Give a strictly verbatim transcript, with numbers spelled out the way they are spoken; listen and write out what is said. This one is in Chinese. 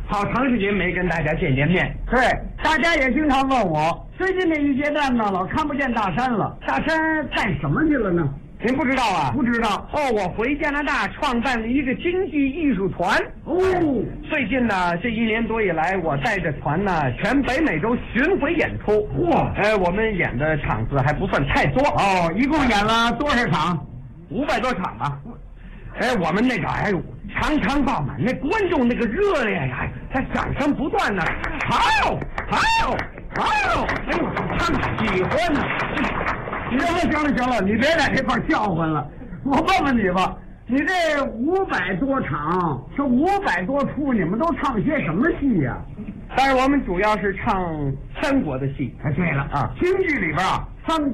好长时间没跟大家见见面。 对，大家也经常问我，最近这一阶段呢，老看不见大山了，大山干什么去了呢？ 您不知道啊？ 不知道。 哦，我回加拿大创办了一个京剧艺术团。 哦， 最近呢，这一年多以来，我带着团呢，全北美洲巡回演出。 哇， 哎，我们演的场次还不算太多。 哦，一共演了多少场？ 五百多场吧。哎，我们那个哎呦，场场爆满，那观众那个热烈呀，他掌声不断呢。好，好，好，哎呦，他们喜欢呢。 行了行了行了，你别在这块叫唤了。我问问你吧，你这五百多场，这五百多出，你们都唱些什么戏呀、啊？ 但是我们主要是唱三国的戏。 哎，对了啊，京剧里边啊，三